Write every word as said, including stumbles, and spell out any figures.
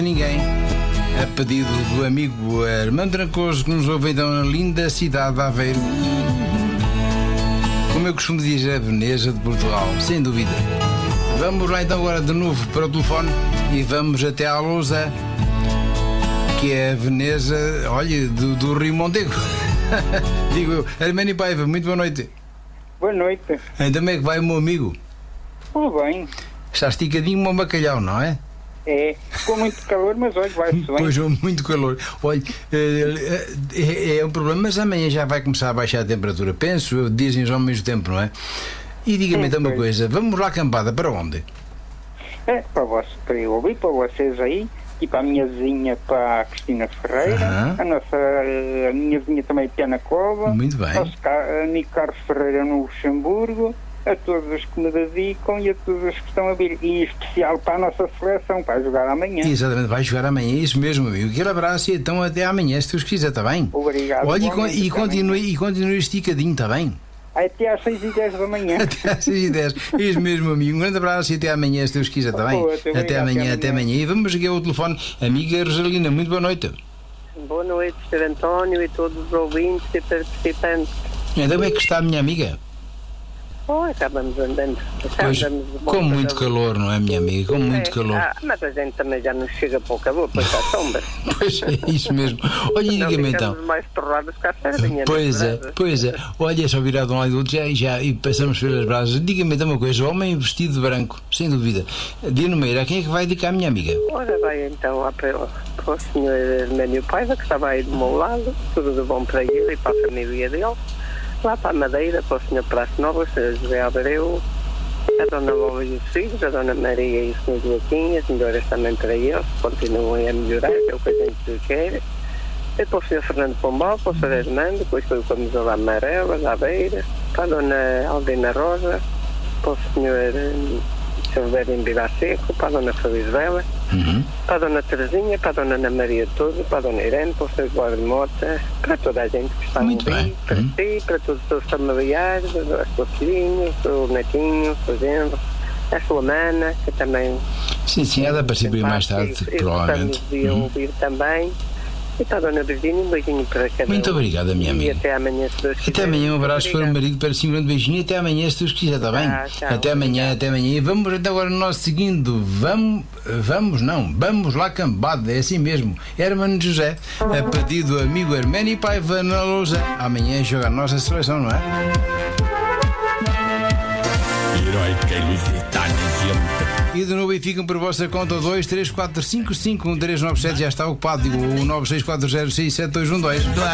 Ninguém, a pedido do amigo Armando Trancoso, que nos ouve então na linda cidade de Aveiro. Como eu costumo dizer, a Veneza de Portugal, sem dúvida. Vamos lá então agora de novo para o telefone e vamos até à Lousa, que é a Veneza, olha, do, do Rio Mondego. Digo eu, Armando Paiva, muito boa noite. Boa noite. Ainda bem que vai o meu amigo. Tudo bem. Está esticadinho como um bacalhau, não é? É, com muito calor, mas olha, vai-se bem. Pois, muito calor. Olha, é, é, é um problema, mas amanhã já vai começar a baixar a temperatura. Penso, dizem ao mesmo tempo, não é? E diga-me então uma coisa, vamos lá acampada, para onde? É, para, vós, para eu ouvir, para vocês aí, e para a minha vizinha, para a Cristina Ferreira, Aham. a nossa, a minha vizinha também, Piana Cova, Muito bem. nosso ca- amigo Carlos Ferreira no Luxemburgo, a todos os que me dedicam e a todos os que estão a vir, e em especial para a nossa seleção, para jogar amanhã. Exatamente, vai jogar amanhã, isso mesmo, amigo. Aquele abraço e então até amanhã, se Deus quiser, está bem? Obrigado. Olha, e, Bom con- dia e, também. continue, e continue esticadinho, está bem? Até às seis e dez da manhã. Até às seis e dez. Isso mesmo, amigo. Um grande abraço e até amanhã, se Deus quiser, está bem? Boa, até Até obrigado, amanhã, até até amanhã. amanhã. E vamos aqui ao telefone. Amiga Rosalina, muito boa noite. Boa noite, senhor António e todos os ouvintes e participantes. Ainda bem que está a minha amiga. Oh, acabamos andando. Pois, Andamos de com volta muito da- calor, não é, minha amiga? Com muito É, calor. ah, mas a gente também já não chega para o calor, pois à sombra. Pois é, isso mesmo. Olha, Não diga-me então. ficamos mais torrados que a sardinha. Pois nas é, brasas. pois é. Olha, é só virar de um lado e do outro já, já, e passamos pelas brasas. Diga-me então uma coisa: o homem vestido de branco, sem dúvida. Dino Meira, quem é que vai dedicar a minha amiga? Ora, vai então lá para, para o senhor Arménio Paiva, que estava aí do meu lado. Tudo de bom para ele e para a família dele. Lá para a Madeira, para o senhor Praça Nova, o senhor José Abreu, a dona Lola e os filhos, a dona Maria e o senhor Joaquim, as melhoras também para eles, continuem a melhorar, que é o que a gente quer. E para o senhor Fernando Pombal, para o senhor Armando, depois foi o camisola amarela, da Beira, para a dona Aldina Rosa, para o senhor Silvério em Vila Seco, para a dona Felizbela, Uhum. para a dona Terezinha, para a dona Ana Maria Todo, para a dona Irene, para o senhor Eduardo Mota, para toda a gente que está a Muito ouvir, bem. para Uhum. si, para todos os seus familiares, a sua filhinha, o seu netinho, o seu genro, a sua mana, que também... Sim, sim, há de aparecer bem mais tarde, e, provavelmente. E Uhum. ouvir também. E para a dona Virgínia, um beijinho para cada Muito um. obrigado, minha E amiga. até amanhã, se Deus Até quiser. amanhã, um abraço para o Obrigada. marido, para si, um grande beijinho. E até amanhã, se Deus quiser, está bem? Tá, tchau, Até amanhã, obrigado. até amanhã. E vamos então agora no nosso seguindo. Vamos, vamos não, vamos lá cambada, é assim mesmo. Hermano José, a pedido do amigo Arménio Paiva na Lousa. Amanhã joga a nossa seleção, não é? Heroica e lusitana gente. E de novo, e ficam por vossa conta dois, três, quatro, cinco, cinco, um, três, nove, sete. Já está ocupado. Digo o nove seis quatro zero seis sete dois um dois.